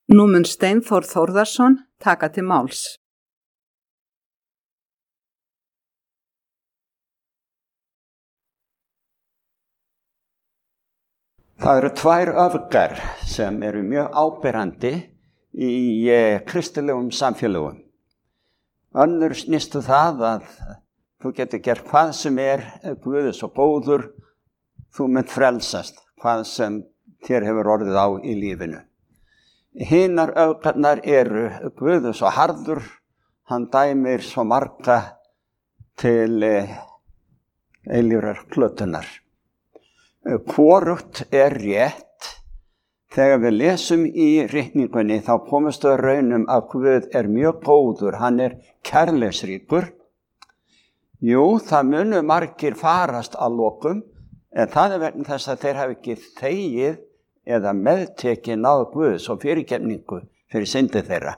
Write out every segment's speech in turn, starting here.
Nú mun Steinþór Þórðarson taka til máls. Það eru tvær öfgar sem eru mjög áberandi í kristilegum samfélögum. Önnur snýst það að þú getur gert hvað sem Guð svo góður, þú munt frelsast, hvað sem þér hefur orðið á í lífinu. Hinar öfgarnar eru Guð svo harður, hann dæmir svo marga til eilífrar plötunar. Hvorugt rétt. Þegar við lesum í ritningunni þá komumst við raunum að Guð mjög góður, hann kærleiksríkur. Jú, það munu margir farast að lokum, en það vegna þess að þeir hafi ekki þegið eða meðtekið náð Guðs og fyrirgefningu fyrir syndið þeirra.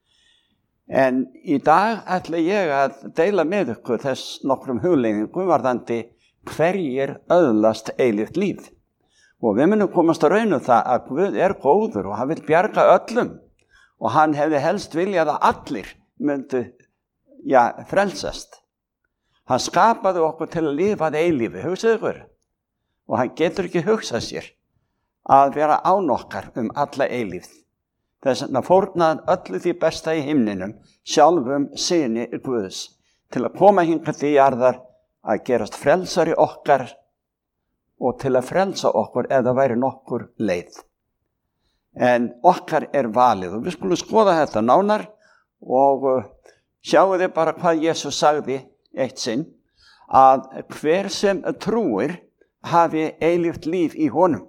En í dag ætla ég að deila með ykkur þess nokkrum hugleiðingum varðandi hverjir öðlast eilíft líf. Og við munum komast að raunum það að Guð góður og hann vil bjarga öllum og hann hefði helst viljað að allir myndu frelsast. Hann skapaði okkur til að lifa að eilífi, hugsið ykkur. Og hann getur ekki hugsað sér að vera án okkar alla eilífð. Þess vegna fórnaði öllu því besta í himninum, sjálfum syni Guðs, til að koma hingað til jarðar að gerast frelsari okkar og til að frelsa okkur eða væri nokkur leið. En okkar valið og við skulum skoða þetta nánar og sjáu þið bara hvað Jesús sagði eitt sinn, að hver sem trúir hafi eilíft líf í honum.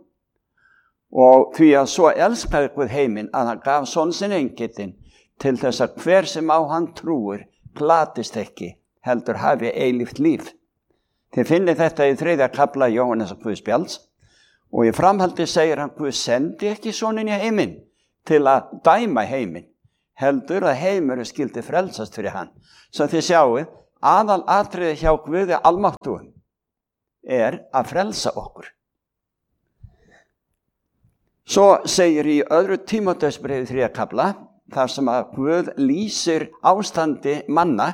Og því að svo elskaði Guð heiminn að hann gaf son sinn eingetinn til þess að hver sem á hann trúir glatist ekki, heldur hafi eilíft líf. Þið finnið þetta í 3. kafla Jóhannesar Guðspjalls og í framhaldi segir hann Guð sendi ekki soninn í heiminn til að dæma heiminn, heldur að heimurinn skyldi frelsast fyrir hann. Svo þið sjáuð, aðalatriði hjá Guði almáttugum að frelsa okkur. Svo segir í 2. Tímóteusbréfi 3. kafla, þar sem að Guð lýsir ástandi manna,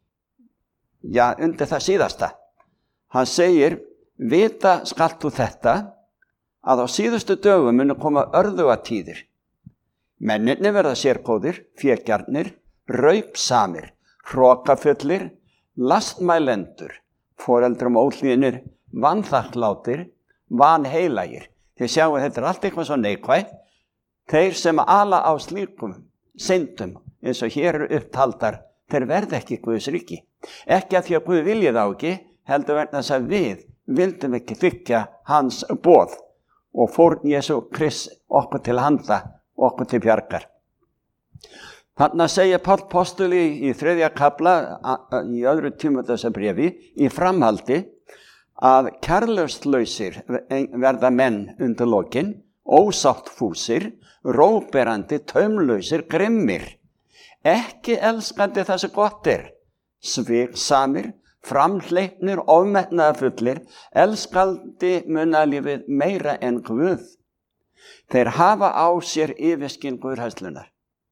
undir það síðasta. Hann segir, vita skalt þú þetta, að á síðustu dögum munu koma örðugatíðir. Mennirnir verða sérgóðir, fégjarnir, raupsamir, hrokafullir, lastmælendur, foreldrum óhlýðnir, vanþakklátir, vanheilagir. Þið sjáu þetta allt eitthvað svo neikvætt. Þeir sem ala á slíkum syndum, eins og hér upptaldar, þeir verða ekki Guðs ríki. Ekki að því að Guð vilji þá ekki, heldur vegna þess að við vildum ekki þykja hans boð og fórn Jesú Krist okkur til handa, okkur til bjargar. Þarna segja Páll postuli í 3. kafla í 2. Tímóteusbréfi í framhaldi að kærleikslausir verða menn undir lokin, ósáttfúsir, róberandi, taumlausir, grimmir, ekki elskandi það sem gott sviksamir, framhleypnir, ofmetnaðarfullir, elskandi munalífið meira en Guð. Þeir hafa á sér yfirskyn guðhræðslunnar,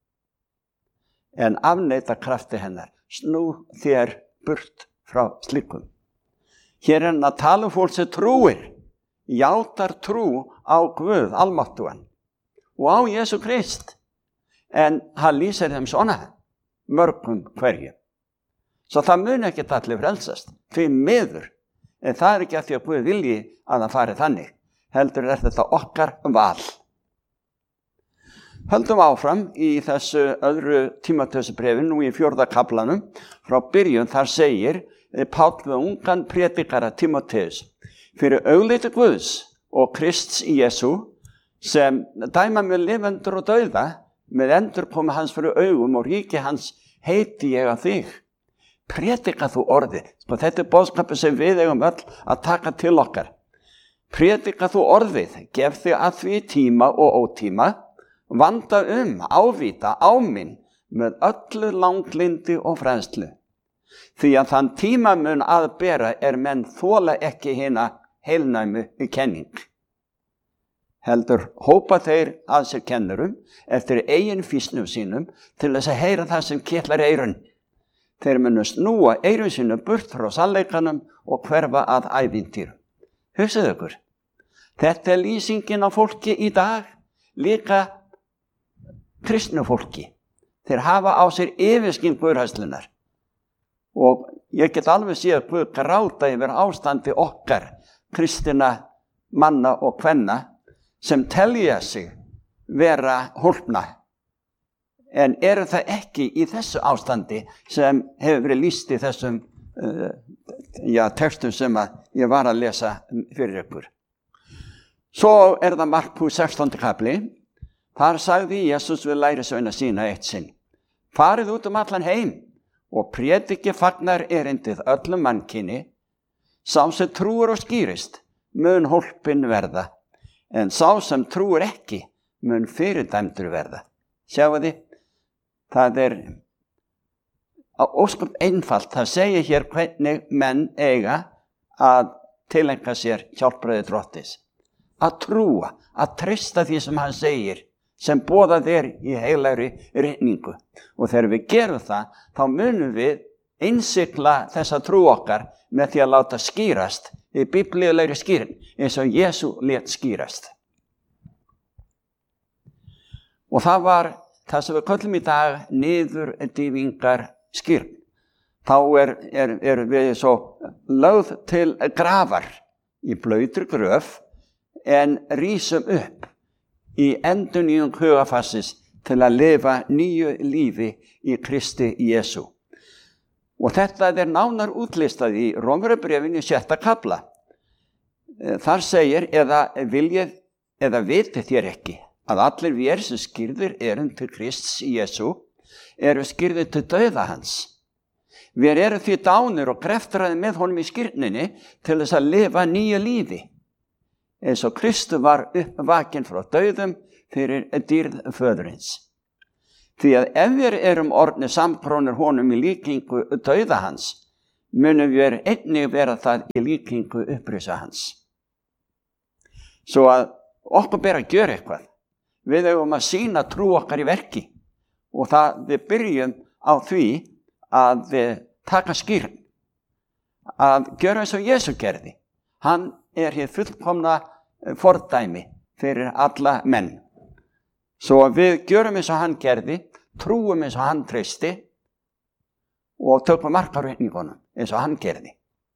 en afneita krafti hennar. Snú þér burt frá slíkum. Hér hann að tala fólk sem trúir, játar trú á Guð, almáttugan, og á Jesú Krist. En hann lýsir þeim svona, mörgum hverjum. Svo það mun ekki allir frelsast, því miður. En það ekki að því að Guð vilji að það fari þannig. Heldur þetta okkar val. Höldum áfram í þessu 2. Tímóteusbréfi, nú í 4. kaflanum, frá byrjun þar segir Páll við ungan prédikara Tímóteus, fyrir augliti Guðs og Krists í Jesú, sem dæma með lifendur og dauða, með endurkomu hans fyrir augum og ríki hans heiti ég að þig. Prédika þú orðið. Þetta boðskapur sem við eigum öll að taka til okkar. Prédika þú orðið, gef þig að því tíma og ótíma, vanda ávíta, áminn með öllu langlindi og fræðslu. Því að þann tíma mun að bera menn þola ekki hina heilnæmu kenning. heldur hópa þeir að sér kennurum eftir eigin fýsnum sínum til þess að heyra það sem kitlar eyrun. Þeir munu snúa eyrun sínum burt frá sannleikanum og hverfa að ævintýrum. Hugsið ykkur, þetta er lýsingin á fólki í dag, líka kristnu fólki. Þeir hafa á sér yfirskyn guðhræðslunnar. Og ég get alveg séð að Guð gráta yfir ástandi okkar, kristina manna og kvenna, sem telja sig vera hólpna. En eru það ekki í þessu ástandi sem hefur verið lýst í þessum textum sem ég var að lesa fyrir ykkur. Svo það Markús 16. kapli. Þar sagði Jesús við lærisveina sína eitt sinn: farið út allan heim og prédiki fagnaðarerindið öllum mannkyni. Sá sem trúir og skýrist mun hólpinn verða, en sá sem trúir ekki mun fyrirdæmdur verða. Sjáu þið, það ósköp einfalt. Það segir hér hvernig menn eiga að tileinka sér hjálpræði Drottins. Að trúa, að treysta því sem hann segir, sem boðað í heilagri ritningu. Og þegar við gerum það, þá munum við innsigla þessa trú okkar með því að láta skýrast í biblíulegri skýrin, eins og Jesú lét skýrast. Og það var það sem við köllum í dag niðurdýfingar skýrn. Þá er við svo lögð til grafar í blautri gröf, en rísum upp í endurnýjung hugafassis til að lifa nýju lífi í Kristi Jesú. Og þetta nánar útlistað í Rómverjabréfinu 6. kafla. Þar segir: eða viljið eða vitið þér ekki að allir vér sem skýrðir erum til Krists Jesú eru skýrðir til dauða hans. Vér eru því dánir og greftraði með honum í skýrninni til þess að lifa nýju lífi, eins og Kristur var uppvakinn frá dauðum fyrir dýrð föðurins. Því að ef við erum orðnir samkrónir honum í líkingu dauða hans, munum við einnig vera það í líkingu upprisa hans. Svo að okkur ber að gjöra eitthvað. Við eigum að sýna trú okkar í verki, og það við byrjum á því að við taka skýrn, að gjöra eins og Jesú gerði. Hann hér fullkomna fordæmi fyrir alla menn. Svo við gjörum eins og hann gerði, trúum eins og hann treysti og tökum mark á ritningunum eins og hann gerði.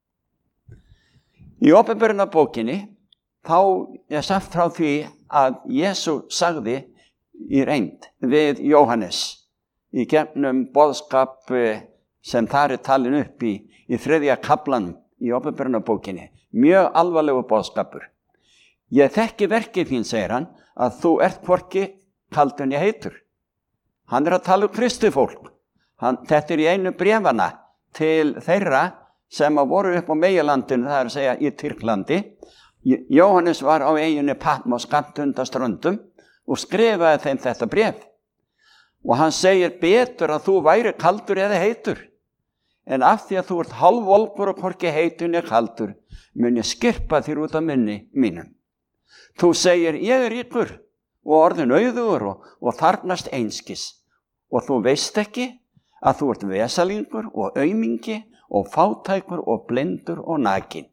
Í Opinberunarbókinni þá sagt frá því að Jesú sagði í reynd við Jóhannes í gegnum boðskap sem þar talin upp í 3. kaflanum í Opinberunarbókinni. Mjög alvarlegu boðskapur. Ég þekki verkið þín, segir hann, að þú ert hvorki kaldur né heitur. Hann að tala Kristi fólk. Þetta í einu bréfana til þeirra sem voru upp á meginlandinu, það að segja í Tyrklandi. Jóhannes var á eyjunni Patmos skammt undan ströndum og skrifaði þeim þetta bréf. Og hann segir: betur að þú væri kaldur eða heitur, en af því að þú ert hálfvolgur og hvorki heitur né kaldur, mun ég skirpa þér út af munni mínum. Þú segir: ég er ríkur og orðin auðugur og þarfnast einskis, og þú veist ekki að þú ert vesalingur og aumingi og fátækur og blindur og nakin.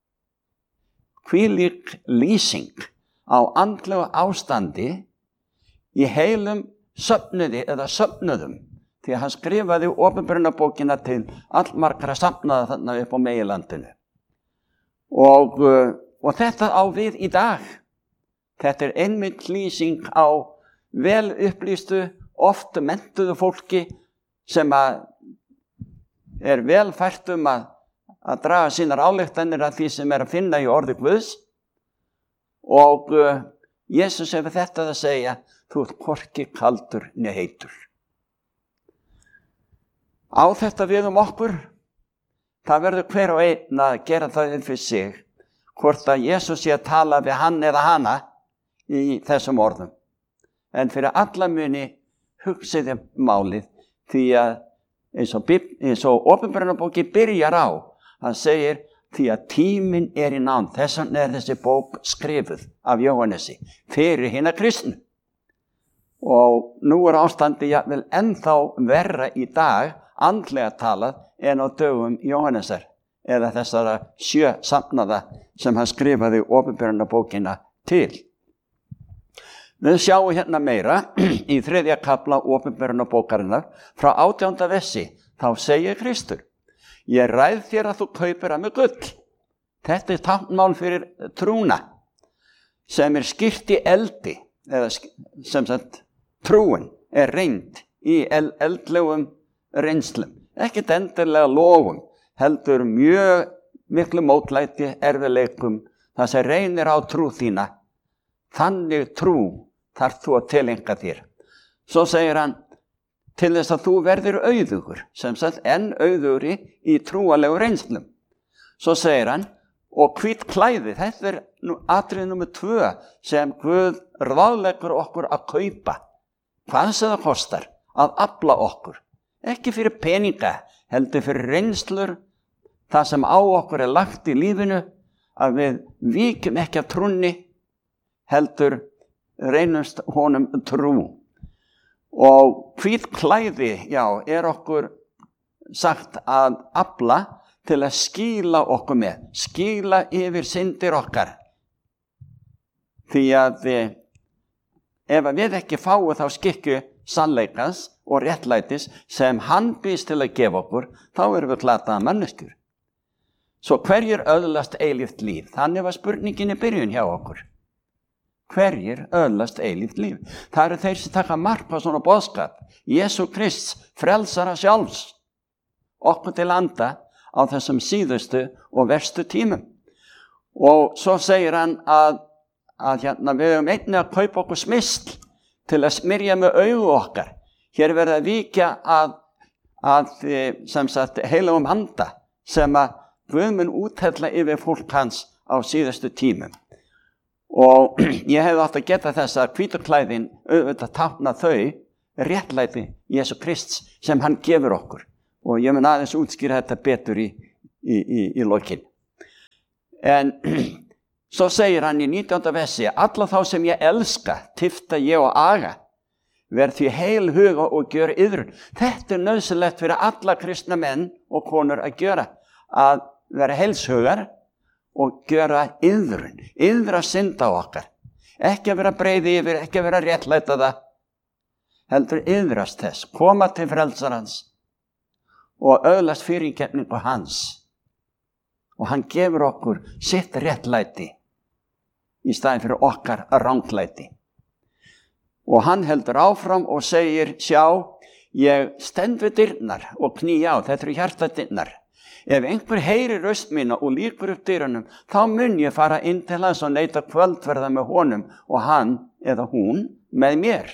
Hvílík lýsing á andlegu ástandi í heilum söfnuði eða söfnuðum, því að hann skrifaði Opinberunarbókina til allmargra safnaða þarna upp á meginlandinu. Og þetta á við í dag. Þetta einmitt lýsing á vel upplýstu, oft menntuðu fólki sem vel fært að draga sínar ályktanir af því sem að finna í orði Guðs. Og Jesús hefur þetta að segja: þú ert hvorki kaldur né heitur. Á þetta við okkur. Það verður hver og einn að gera það fyrir sig, hvort að Jesús sé að tala við hann eða hana í þessum orðum. En fyrir alla muni hugsiði málið, því að eins og Opinberunarbókin byrjar á, hann segir: því að tíminn í nánd. Þess vegna þessi bók skrifuð af Jóhannesi fyrir hina kristnu. Og nú ástandi jafnvel ennþá verra í dag, andlega talað, en á dögum Jóhannesar, eða þessara 7 safnaða sem hann skrifaði Opinberunarbókina til. Við sjáum hérna meira í 3. kafla Opinberunarbókarinnar frá 18. versi. Þá segir Kristur: ég ræð þér að þú kaupir að með gull. Þetta táknmál fyrir trúna sem skýrt í eldi, eða sem sagt trúin reynd í eldlegum reynslum. Ekkert endilega lofum, heldur mjög miklu mótlæti, erfiðleikum, það sem reynir á trú þína. Þannig trú þarf þú að tileinka þér. Svo segir hann, til þess að þú verður auðugur, sem sagt enn auðugri í trúalegu reynslum. Svo segir hann, og hvít klæði, þetta atriði númer 2 sem Guð ráðleggur okkur að kaupa. Hvað sem það kostar að afla okkur. Ekki fyrir peninga, heldur fyrir reynslur, það sem á okkur lagt í lífinu, að við víkjum ekki af trúnni, heldur reynumst honum trú. Og hvít klæði, já, okkur sagt að afla til að skýla okkur með, skýla yfir syndir okkar. Því að ef við ekki fáum þá skikku sannleikans og réttlætis sem hann býst til að gefa okkur, þá erum við glataða manneskjur. Svo hverjir öðlast eilíft líf? Þannig var spurningin í byrjun hjá okkur. Hverjir öðlast eilíft líf? Það eru þeir sem taka mark á svona boðskap. Jesú Krists, frelsara sjálfs, okkur til anda á þessum síðustu og verstu tímum. Og svo segir hann að hérna, við höfum einnig að kaupa okkur smyrsl til að smyrja með augu okkar. Hér verða að víkja að sem sagt heilagum anda sem að Guð mun úthella yfir fólk hans á síðustu tímum. Og ég hefði átt að geta þess að hvítu klæðin auðvitað tákna þau réttlæti Jesú Krists sem hann gefur okkur. Og ég mun aðeins útskýra þetta betur í lokin. En svo segir hann í 19. versi, alla þá sem ég elska, tifta ég og aga, verð því heil huga og gjöra iðrun. Þetta nauðsynlegt fyrir alla kristna menn og konur að gjöra, að vera heilshugar og gjöra iðrun, iðra synda okkar. Ekki að vera breiði yfir, ekki að vera réttlæta það, heldur iðrast þess, koma til frelsarans og öðlast fyrirgefningu hans. Og hann gefur okkur sitt réttlæti í staðinn fyrir okkar ranglæti. Og hann heldur áfram og segir, sjá, ég stend við dyrnar og knýja á, þetta eru hjartadyrnar. Ef einhver heyrir röst mína og lýkur upp dyrunum, þá mun ég fara inn til hans og neita kvöldverða með honum og hann eða hún með mér.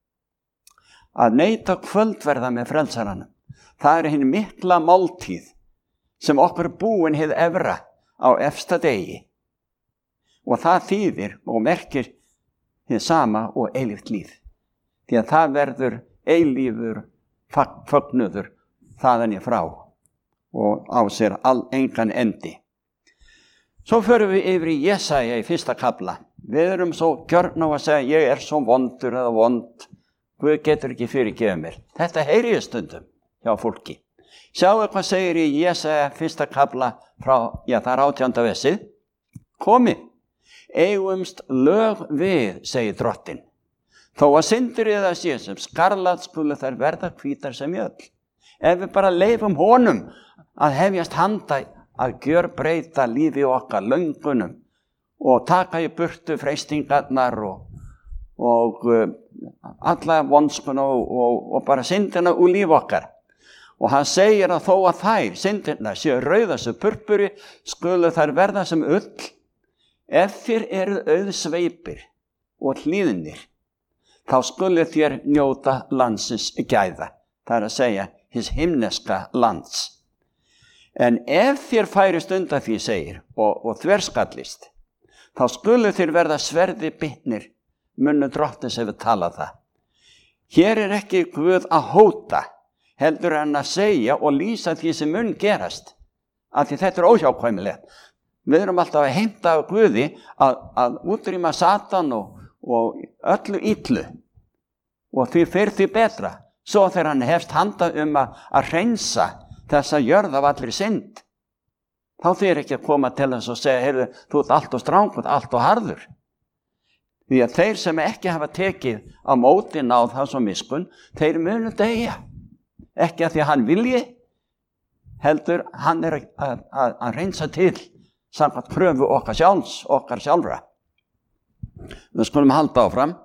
Að neita kvöldverða með frelsaranum, það hin mikla máltíð sem okkur búin hið efra á efsta degi. Og það þýðir og merkir hið sama og eilíft líf. Því að það verður eilífur fögnuður þaðan í frá og á sér engan endi. Svo förum við yfir í Jesaja í 1. kafla. Við erum svo gjörn á að segja, ég svo vondur eða vond, Guð getur ekki fyrirgefið mér. Þetta heyri ég stundum hjá fólki. Sjáu hvað segir í Jesaja 1. kafla frá, já það 18. versið. Komi, eigumst lög við, segir drottinn. Þó að syndir eða sé sem skarlat skulu þær verða hvítar sem mjöll. Ef við bara leifum honum að hefjast handa að gjörbreyta lífi okkar, löngunum og taka í burtu freistingarnar og alla vonskuna og bara syndina úr lífi okkar. Og hann segir að þó að þær syndirna séu rauða sem purpuri, skulu þær verða sem ull, ef þér eru auðsveipir og hlýðnir, þá skulu þér njóta landsins gæða, það er að segja hins himneska lands. En ef þér færist undan því, segir, og þverskallist, þá skulu þér verða sverði bitnir, munnu drottins hefur talað það. Hér ekki Guð að hóta, heldur hann að segja og lýsa því sem mun gerast, af því þetta óhjákvæmilegt. Við erum alltaf að heimta af Guði að útrýma Satan og öllu illu og því fyrr því betra. Svo þegar hann hefst handa að hreinsa þessa jörð af allri synd, þá þýðir ekki að koma til þess og segja, heyrðu, þú ert allt og strangur, allt og harður. Því að þeir sem ekki hafa tekið á móti náð hans og miskunn, þeir munu deyja. Ekki að því að hann vilji, heldur hann að hreinsa til samkvæmt kröfu okkar sjálfra. Við skulum halda áfram.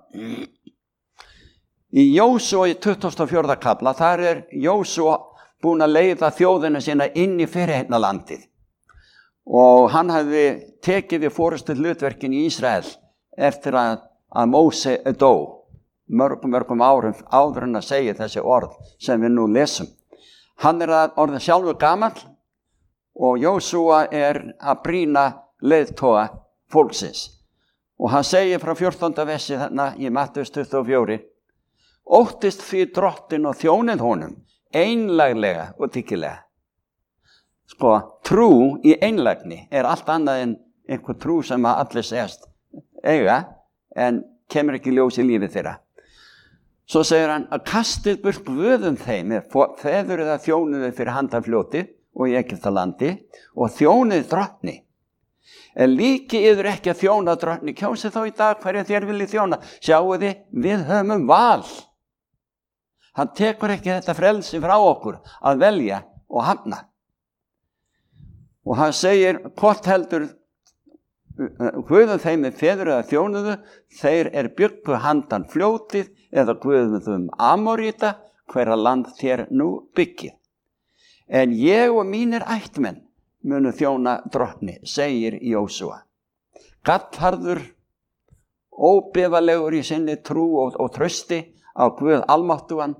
Í Jósúa í 24. kafla, þar Jósúa búinn að leiða þjóðina sína inn í fyrirheitnalandið. Og hann hafði tekið við forystu hlutverkin í Ísrael eftir að Móse dó, mörgum árum áður en að segja þessi orð sem við nú lesum. Hann orðinn sjálfur gamall og Jósúa að brýna leiðtoga fólksins. Og hann segir frá 14. versi þarna í Mattheus 24, óttist því drottin og þjónið honum, einlæglega og dyggilega. Sko, trú í einlægni allt annað en einhver trú sem að allir segast eiga, en kemur ekki ljós í lífið þeirra. Svo segir hann að kastið burt guðum þeim, feður eða þjónuðu fyrir handan og í Egyptalandi og þjónuðu drottni. En líki yður ekki að þjóna drottni, kjósið þá í dag hverja þér viljið þjóna. Sjáu þið, við höfum val. Hann tekur ekki þetta frelsi frá okkur að velja og hafna. Og hann segir, hvort heldur guðum þeim feður eða þjónuðu, þeir byggu handan fljótið eða guðum Amoríta, hverra land þér nú byggið. En ég og mínir ættmenn munu þjóna drottni, segir Jósúa. Gallharður, óbifalegur í sinni trú og trausti á Guð almáttugan,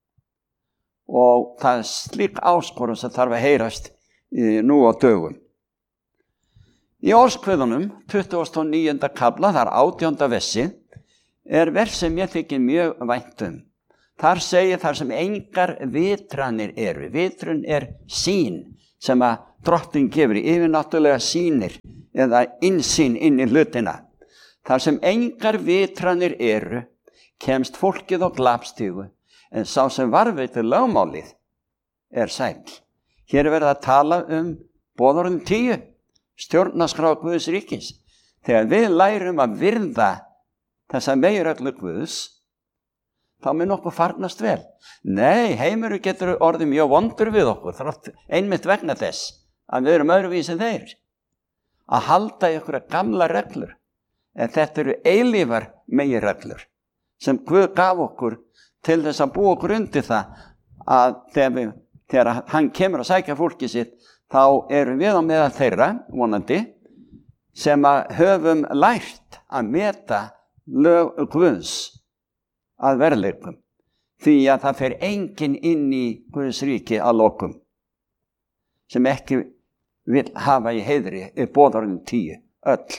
og það slík áskorun sem þarf að heyrast nú á dögum. Í Orskveðunum, 29. kafla, þar 18. versi, vers sem ég þykir mjög vænt Þar segir þar sem engar vitranir eru. Vitrun sýn sem að drottin gefur, yfirnáttúrulega sýnir eða innsýn inn í hlutina. Þar sem engar vitranir eru, kemst fólkið á glapstígu, en sá sem varðveitir lögmálið sæll. Hér verið að tala boðorðin 10, stjórnarskrá Guðs ríkis. Þegar við lærum að virða þessa meginreglu Guðs, þá mun okkur farnast vel. Nei, heimurinn getur orðið mjög vondur við okkur, einmitt vegna þess að við erum öðruvísi en þeir. Að halda í einhverja gamla reglur, en þetta eru eilífar meginreglur sem Guð gaf okkur til þess að búa okkur undir það að þegar hann kemur að sækja fólkið sitt, þá erum við á meðal þeirra, vonandi, sem að höfum lært að meta lög Guðs að veruleikum, því að það fer enginn inn í Guðs ríki að lokum sem ekki vil hafa í heiðri boðorðin 10 öll.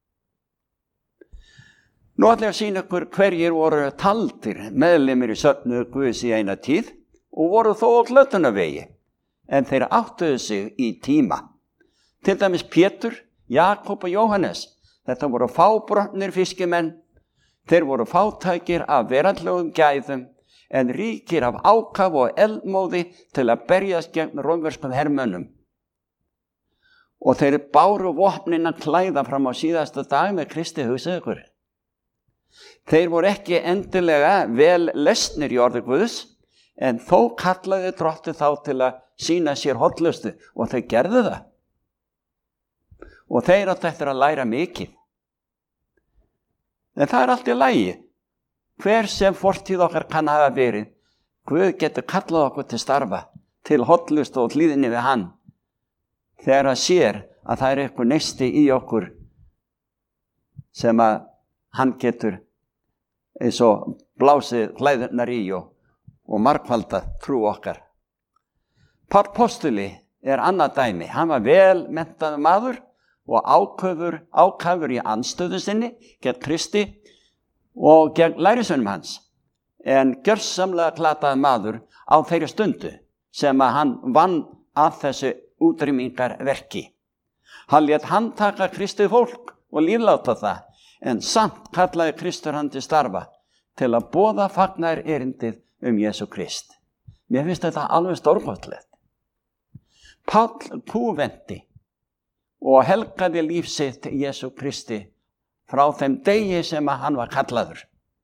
Nú ætla ég að sýna ykkur hverjir voru taldir meðlimir í söfnu Guðs í eina tíð og voru þó á hluttunarvegi, en þeir áttuðu sig í tíma. Til dæmis Pétur, Jakob og Jóhannes. Þetta voru fábrotnir fiskimenn. Þeir voru fátækir af veraldlegum gæðum, en ríkir af ákaf og eldmóði til að berjast gegn rómverskum hermönnum. Og þeir báru vopnin að klæða fram á síðasta dag með Kristi, hugsið ykkur. Þeir voru ekki endilega vel lesnir í orði Guðs, en þó kallaði drottið þá til að sýna sér hollustu, og þeir gerðu það. Og þeir áttu eftir að læra mikið. En það allt í lagi. Hver sem fortíð okkar kann hafa verið, Guð getur kallað okkur til starfa, til hollustu og hlýðni við hann, þegar hann sér að það eitthvað neisti í okkur sem að hann getur eins og blásið klæðurnar í og margfaldað trú okkar. Páll postuli annað dæmi. Hann var vel menntaður maður og ákafur í andstöðu sinni gegn Kristi og gegn lærisveinum hans, en gjörsamlega glataður maður á þeirri stundu sem að hann vann að þessu útrýmingarverki. Hann lét handtaka kristið fólk og lífláta það, en samt kallaði Kristur hann til starfa til að boða fagnaðarerindið Jesú Krist. Mér finnst þetta alveg stórkostlegt. Páll kúventi og helgaði líf sitt Jesú Kristi frá þeim degi sem hann var kallaður.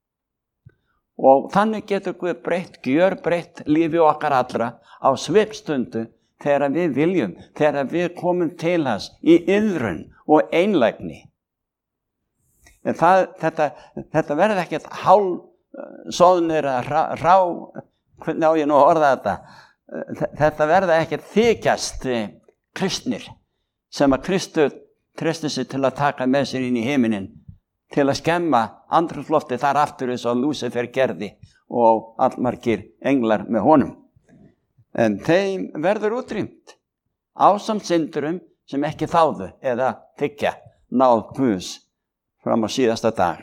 Og þannig getur Guð gjörbreytt lífi okkar allra á svipstundu þegar við viljum, þegar við komum til hans í iðrun og einlægni. En þetta verður ekkert hálfsóðnir hvernig á ég nú að orða þetta, þetta verður ekkert þykjast kristnir sem að Kristur treysti sig til að taka með sér inn í heiminin til að skemma andrúmsloftið þar aftur eins og Lúsifer gerði og allmargir englar með honum. En þeim verður útrýmt ásamt syndurum sem ekki þáðu eða þykja náð Guðs fram á síðasta dag.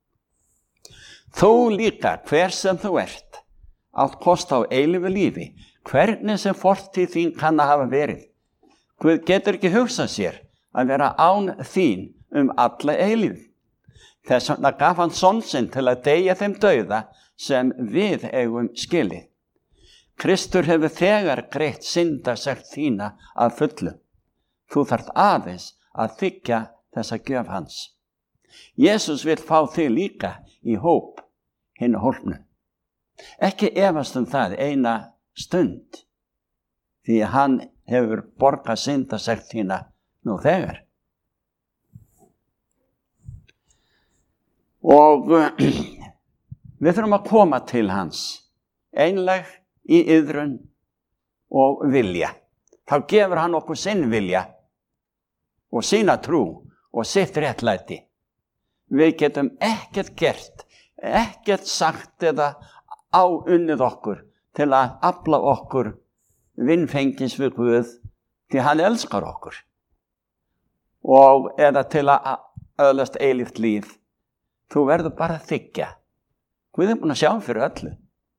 Þú líka, hver sem þú ert, átt kost á eilífu lífi, hvernig sem fortíð þín kann að hafa verið. Guð getur ekki hugsað sér að vera án þín alla eilífu. Þess vegna gaf hann son sinn til að deyja þeim dauða sem við eigum skilið. Kristur hefur þegar greitt syndasekt þína að fullu. Þú þarft aðeins að þiggja þessa gjöf hans. Jesús vill fá þig líka í hóp hinu hólpnu. Ekki efast það eina stund, því hann hefur borgað syndasekt þína nú þegar. Og við þurfum að koma til hans, einlæg í iðrun og vilja. Þá gefur hann okkur sinn vilja og sína trú og sitt réttlæti. Við getum ekkert gert, ekkert sagt eða áunnið okkur til að afla okkur vinfengis við Guð, því hann elskar okkur. Og eða til að öðlast eilíft líf. Þú verður bara að þiggja. Guð búinn að sjá fyrir öllu.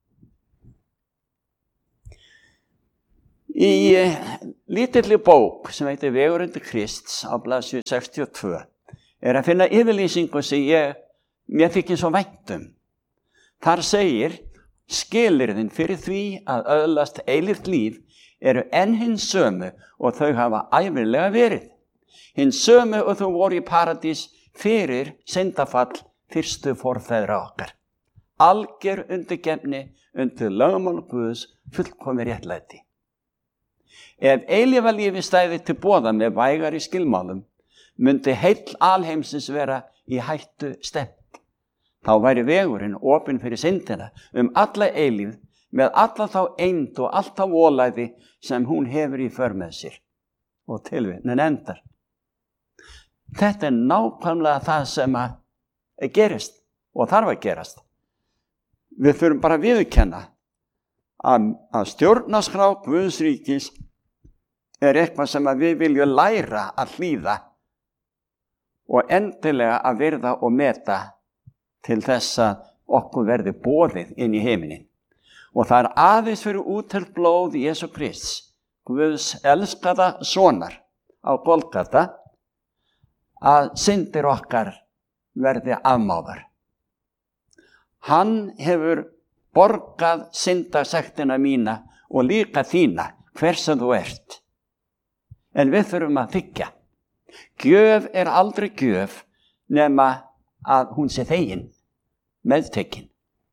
Í lítilli bók sem heitir Vegur undir Krists á blaðsíðu 62 að finna yfirlýsingu sem mér þykir svo vænt um. Þar segir, skilyrðin fyrir því að öðlast eilíft líf eru enn hins sömu og þau hafa ævinlega verið. Hins sömu og þau voru í paradís fyrir syndafall fyrstu forfeðra okkar. Alger undirgefni undir lögmál Guðs fullkomið réttlæti. Ef eilífa lífi stæði til boða með vægari skilmálum, myndi heill alheimsins vera í hættu stefnt. Þá væri vegurinn opinn fyrir syndina alla eilífð með alla þá eind og allt þá volæði sem hún hefur í för með sér. Og tilvitnunin endar. Þetta nákvæmlega það sem að gerist og þarf að gerast. Við þurfum bara að viðurkenna að stjórnarskrá Guðs ríkis eitthvað sem að við viljum læra að hlýða og endilega að virða og meta til þess að okkur verði boðið inn í heiminin. Og það aðeins fyrir úttelt blóð Jesú Krists, Guðs elskaða sonar á Golgata, að syndir okkar verði afmáðar. Hann hefur borgað syndasektina mína og líka þína, hver sem þú ert. En við þurfum að þiggja. Gjöf aldrei gjöf nema að hún sé þegin, meðtekin.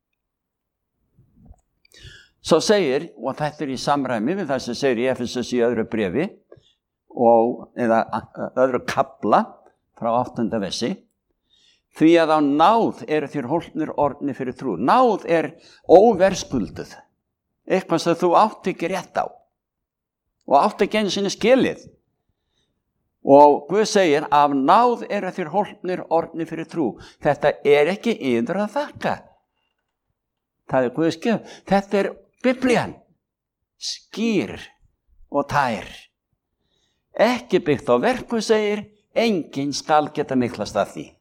Svo segir, og þetta í samræmi við það sem segir í Efesus í öðru bréfi, eða öðru kafla frá 8. versi, því að á náð eru þér hólpnir orðnir fyrir trú. Náð óverðskulduð, eitthvað sem þú átt ekki rétt á og átt ekki einu sinni skilið. Og Guð segir, af náð eru þér hólpnir orðnir fyrir trú. Þetta ekki yður að þakka. Það Guðs gjöf. Þetta Biblían, skýr og tær. Ekki byggt á verku, segir, enginn skal geta miklast af því.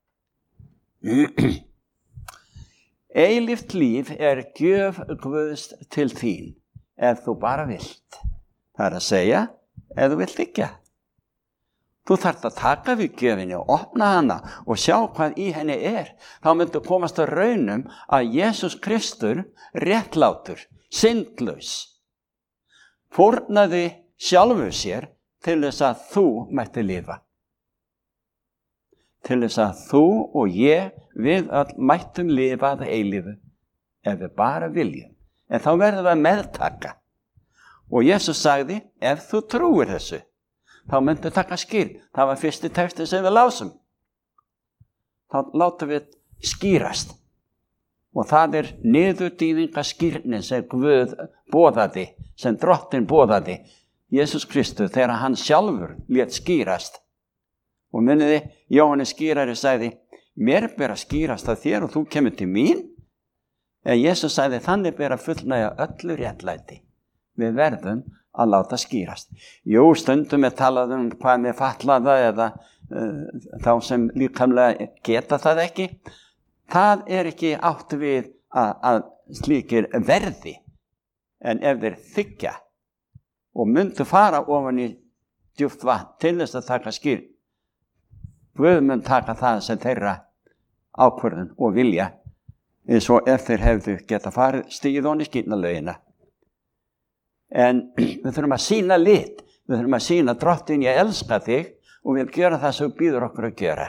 Eilíft líf gjöf Guðs til þín, ef þú bara vilt. Það að segja, ef þú vilt þiggja. Þú þarft að taka við gjöfinni og opna hana og sjá hvað í henni þá myndu komast að raunum að Jesús Kristur, réttlátur, syndlaus, fórnaði sjálfur sér til þess að þú mætti lifa. Til þess að þú og ég, við öll mættum lifa að eilífu, ef við bara viljum. En þá verðum við að meðtaka. Og Jesús sagði, ef þú trúir þessu, þá myndu taka skýr. Það var fyrsti texti sem við lásum. Þá látum við skýrast. Og það niðurdýfingaskýrnin sem Guð boðaði, sem Drottinn boðaði, Jesús Kristus, þegar hann sjálfur lét skýrast. Og muniði, Jóhannes skýrari sagði, mér ber að skýrast að þér og þú kemur til mín. En Jesús sagði, þannig ber að fullnægja öllu réttlæti. Við verðum að láta skýrast. Jú, stundum talað hvað með fatlaða eða þá sem líkamlega geta það ekki. Það ekki átt við að slíkir verði. En ef þeir þiggja og myndu fara ofan í djúpt vatn til þess að taka skýr, Guð mun taka það sem þeirra ákvörðun og vilja, eins og ef þeir hefðu geta farið stigið ofan í skírnarlaugina. En við þurfum að sýna lit, við þurfum að sýna Drottinn, ég elska þig og vil gera það sem þú býður okkur að gera.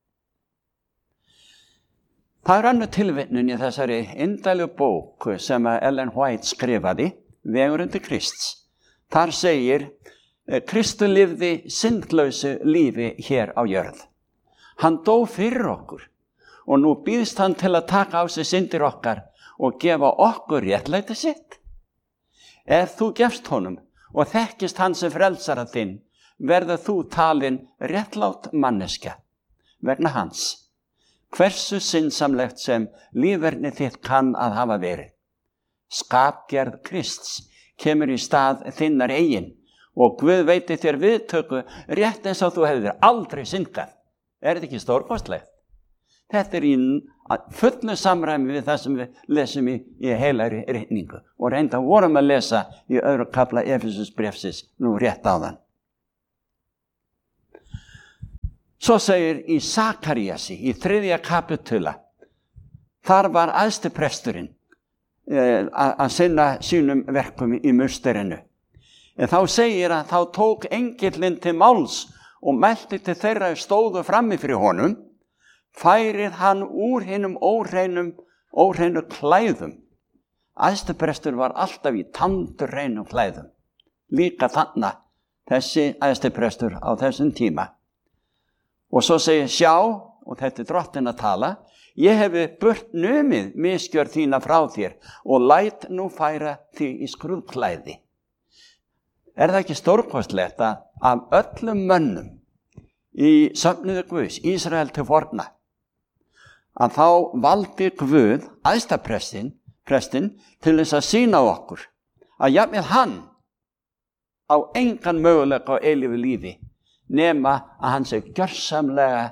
Það önnur tilvitnun í þessari indælu bók sem Ellen White skrifaði, Vegurinn til Krists. Þar segir, Kristur lifði syndlausu lífi hér á jörð. Hann dó fyrir okkur og nú býðst hann til að taka á sig syndir okkar og gefa okkur réttlæti sitt. Ef þú gefst honum og þekkist hann sem frelsara þinn, verður þú talin réttlát manneskja vegna hans. Hversu sinnsamlegt sem líferni þitt kann að hafa verið. Skapgerð Krists kemur í stað þinnar eigin og Guð veiti þér viðtöku rétt eins og þú hefðir aldrei syndgað. Þetta ekki stórkostlegt? Þetta í fullu samræmi við það sem við lesum í heilagri ritningu og reynda vorum að lesa í öðru kafla Efesusbréfsins nú rétt áðan. Svo segir í Sakaríasi í 3. kapitula, þar var æðstipresturinn að sinna sínum verkum í musterinu. En þá segir að þá tók engillinn til máls og mælti til þeirra stóðu frammi fyrir honum, færið hann úr hinum óhreinu klæðum. Æðstiprestur var alltaf í tandurreinum klæðum. Líka þarna þessi æðstiprestur á þessum tíma. Og svo segir, sjá, og þetta Drottinn að tala, ég hefi burt numið misgjörð þína frá þér og læt nú færa þig í skrúðklæði. Það ekki stórkostlegt að af öllum mönnum í söfnuði Guðs, Ísrael til forna, að þá valdi Guð æðstaprestin til þess að sýna okkur að jafnvel hann á engan möguleika á eilífu lífi nema að hann sé gjörsamlega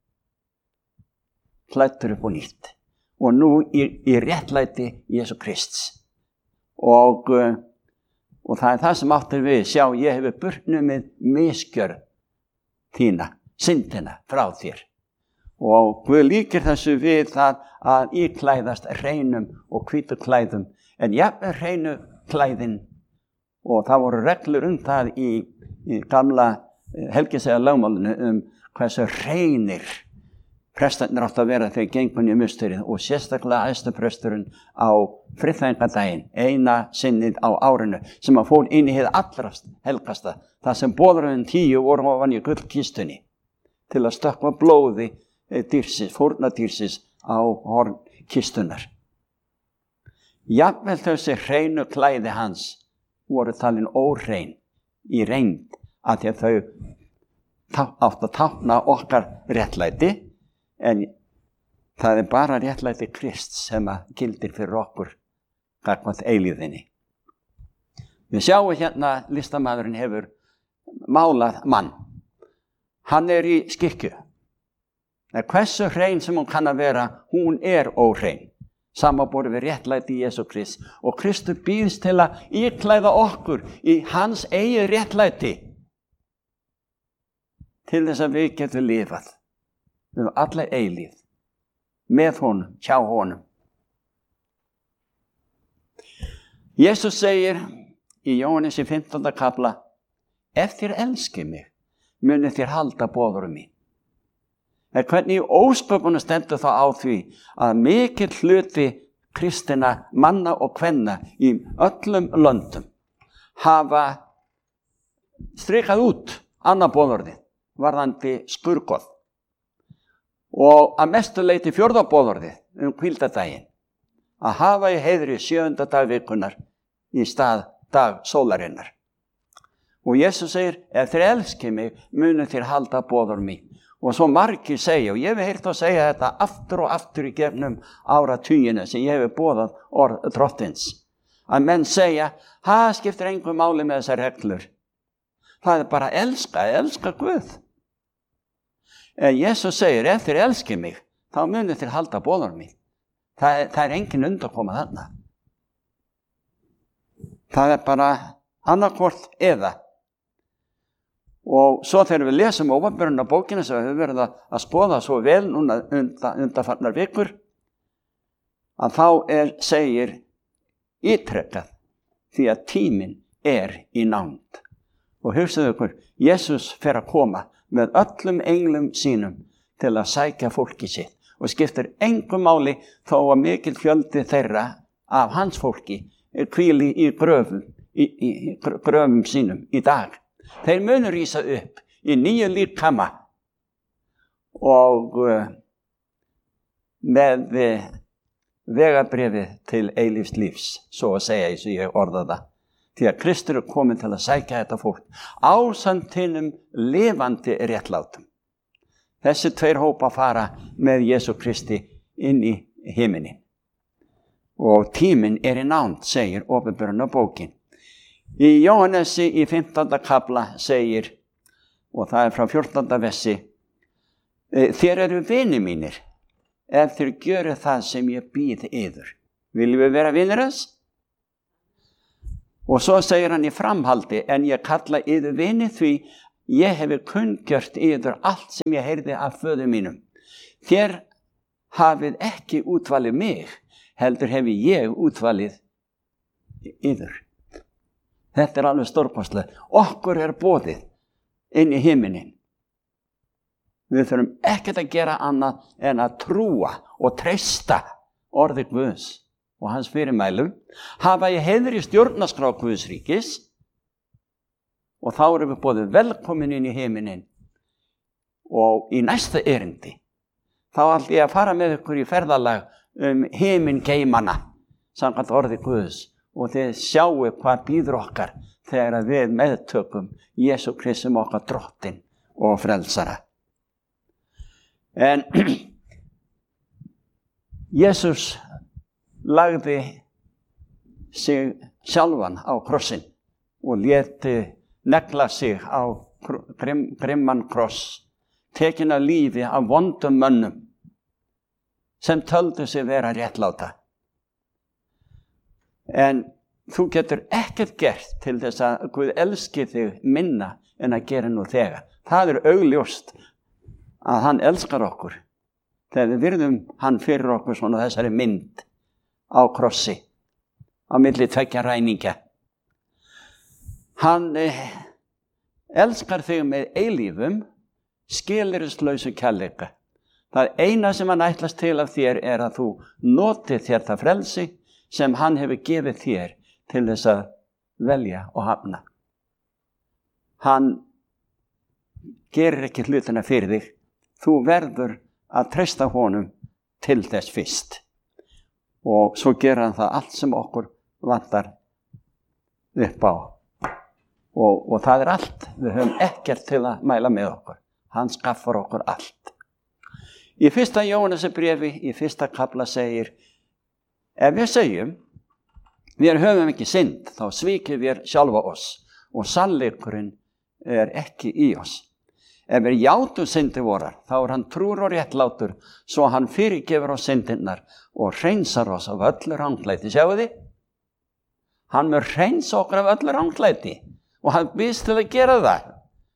klæddur upp og nýtt og nú í réttlæti Jesú Krists og það það sem áttir við, sjá, ég hefi burnumið misgjörð þína, syndina frá þér. Og Guð líkir þessu við það að íklæðast hreinum og hvítu klæðum, en jafnvel hreinu klæðin, og það voru reglur það í gamla helgislega lögmálinu hversu hreinir prestarnir átt að vera þegar gengun í musterið og sérstaklega æðstapresturinn á friðþægingadaginn, eina sinnið á árinu, sem að fór inn í hið allra helgasta, það sem boðröðin 10 voru ofan í gullkistunni til að stökkva blóði dýrsins, fórnadýrsins á horn kistunar. Jafnvel þessi hreinu klæði hans voru talin óhrein í reynd að því að þau átt að tákna okkar réttlæti, en það bara réttlæti Krists sem að gildir fyrir okkur gagnvart eilíðinni. Við sjáum hérna listamaðurinn hefur málað mann. Hann í skikju. Hversu hrein sem hún kann að vera, hún óhrein. Samanborið við réttlæti Jesú Krist og Kristur býðst til að íklæða okkur í hans eigið réttlæti til þess að við getum lifað við alla eilíð með honum, hjá honum. Jesus segir í Jóhannes í 15. kafla: ef þér elskið mig, munið þér halda boðorðum mín. En hvernig í ósköpunum stendur þá á því að mikill hluti kristinna manna og kvenna í öllum löndum hafa strikað út annað boðorði varðandi skurgoð og að mestu leyti 4. boðorði hvíldardaginn að hafa í heiðri 7. dag vikunnar í stað dag sólarinnar. Og Jesus segir: ef þér elskið mig, munið þér halda boðorð mín. Og svo margir segja, og ég hef heyrt að segja þetta aftur og aftur í gefnum áratugina sem ég hef boðað orð Drottins, að menn segja: það skiptir engu máli með þessar reglur. Það er bara elska Guð. En Jesus segir: ef þér elskið mig, þá munið þér halda boðorð mín. Það er engin undarkoma þarna. Það er bara annarkvort eða. Og svo þegar við lesum ópenbarunarbókina sem við höfum verið að skoða svo vel núna undanfarnar vikur, að þá segir ítrekað því að tíminn er í nánd. Og hugsaðu ykkur, Jesus fer að koma með öllum englum sínum til að sækja fólki sitt og skiptir engu máli þó að mikil fjöldi þeirra af hans fólki hvíli í gröfum sínum í dag. Þeir munu rísa upp í nýju líkama og með vegabréfið til eilífs lífs, svo að segja eins og ég orða það. Því að Kristur er komin til að sækja þetta fólk ásamt hinum lifandi réttlátum. Þessi 2 hópa fara með Jesú Kristi inn í himinin. Og tíminn er í nánd, segir Ópenbarunarbókin. Í Jóhannesi í 15. kafla segir, og það er frá 14. versi: þér eru vinir mínir, ef þér gjöru það sem ég býð yður. Viljum við vera vinir þess? Og svo segir hann í framhaldi: en ég kalla yður vini því ég hefi kunngjört yður allt sem ég heyrði af föður mínum. Þér hafið ekki útvalið mig, heldur hefi ég útvalið yður. Þetta er alveg stórkostlegt. Okkur er boðið inn í himinin. Við þurfum ekkert að gera annað en að trúa og treysta orði Guðs og hans fyrirmælum, hafa í heiðri stjórnarskrá Guðs ríkis, og þá erum við boðið velkomin inn í himinin. Og í næsta erindi þá ætla ég að fara með ykkur í ferðalag himingeimana samkvæmt orði Guðs, og þið sjáu hvað býður okkar þegar við meðtökum Jesú Kristi sem okkar drottinn og frelsara. En Jesus lagði sig sjálfan á krossin og léti negla sig á grimman kross, tekin af lífi af vondum mönnum sem töldu sig vera réttláta. En þú getur ekkert gert til þess að Guð elski þig minna en að gera nú þegar. Það er augljóst að hann elskar okkur þegar við virðum hann fyrir okkur svona þessari mynd á krossi á milli 2 ræningja. Hann elskar þig með eilífum, skilyrðislausu kærleika. Það eina sem hann ætlast til af þér er að þú notið þér það frelsi sem hann hefur gefið þér til þess að velja og hafna. Hann gerir ekki hlutina fyrir þig. Þú verður að treysta honum til þess fyrst. Og svo gerir hann það allt sem okkur vantar upp á. Og það er allt. Við höfum ekkert til að mæla með okkur. Hann skaffar okkur allt. Í 1. Jóhannesarbréfi í 1. kafla segir: ef við segjum við höfum ekki synd, þá svíkjum við sjálfa oss og sannleikurinn er ekki í oss. Ef við játum syndir vorar, þá er hann trúr og réttlátur, svo hann fyrirgefur oss syndirnar og hreinsar oss af öllu ranglæti. Sjáu þið? Hann mun hreinsa okkur af öllu ranglæti og hann býðst til að gera það.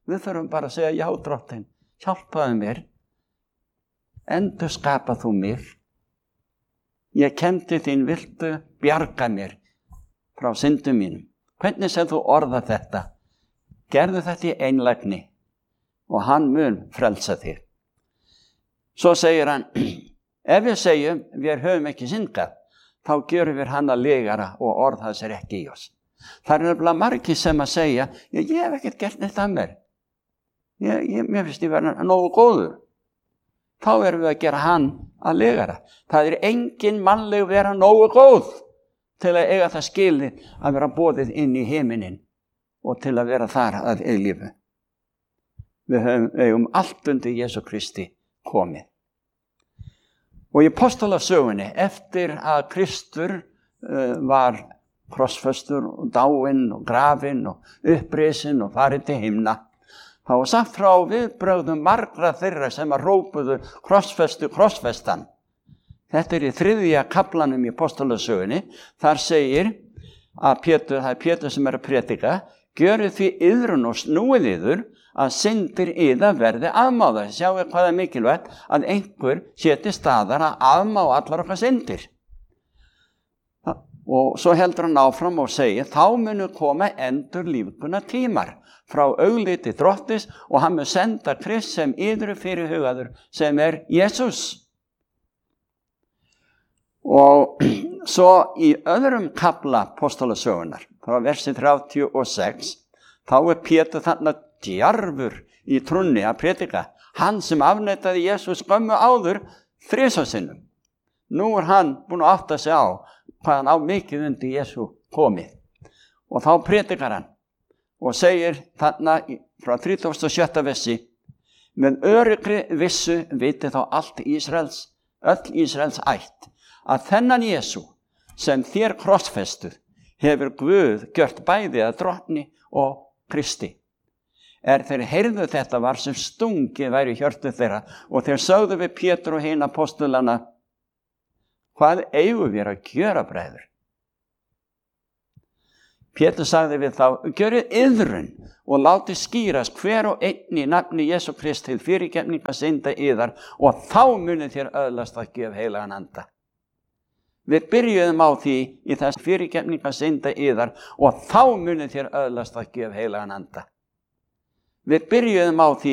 Við þurfum bara að segja, já, Drottinn, hjálpaðu mér, endurskapa þú mig. Ég kenndi þín, viltu bjarga mér frá syndum mínum. Hvernig sem þú orðar þetta, gerðu þetta í einlægni og hann mun frelsa þig. Svo segir hann, ef við segjum, við höfum ekki syndgað, þá gjörum við hann að legara og orð þess ekki í oss. Það er nefnilega margir sem að segja, ég hef ekkert gert neitt að mér. Mér finnst ég vera nógu góður. Þá erum við að gera hann að legara. Það er engin mannleg vera nógu góð til að eiga það skilið að vera boðið inn í himinin og til að vera þar að eilífu. Við eigum allt undir Jesú Kristi komið. Og í apostolasögunni, eftir að Kristur var krossfestur og dáinn og grafinn og upprisinn og farið til himna, þá var sagt frá viðbrögðum margra þeirra sem að rópuðu krossfestan. Þetta er í 3. kaflanum í apostolasögunni. Þar segir að það er Pétur sem er að predika, gjörið því iðrun og snúið yður að syndir yðar verði afmáðar. Sjáu hvað er mikilvægt að einhver sé til staðar að afmá allar okkar syndir. Og svo heldur hann áfram og segir, þá munu koma endur lífguna tímar frá augliti Drottins og hann mun senda Krist sem yður fyrirhugaður sem er Jesús. Og svo í öðrum kafla apostolasögunnar, frá versi 36, þá er Pétur þarna djarfur í trúnni að predika. Hann sem afneitaði Jesús skömmu áður 3 sinnum. Nú er hann búinn að átta sig á hvað hann á mikið undir Jesú komið. Og þá predikar hann og segir þarna frá 37. versi, með öryggri vissu viti þá allt Ísraels, öll Ísraels ætt, að þennan Jesú sem þér krossfestuð hefur Guð gjört bæði að drottni og Kristi. Þeir heyrðu þetta var sem stungið væri í hjörtu þeirra og þeir sögðu við Pétur og hina apostolana, hvað eigum við að gjöra, bræður? Pétur sagði við þá, gjörið iðrun og láti skýrast hver og einn í nafni Jesú Krist til fyrirgefningar synda yðar og þá munið þér öðlast að gjöf heilagan anda. Við byrjuðum á því í þess fyrirgefningar synda yðar og þá munið þér öðlast að gjöf heilagan anda. Við byrjuðum á því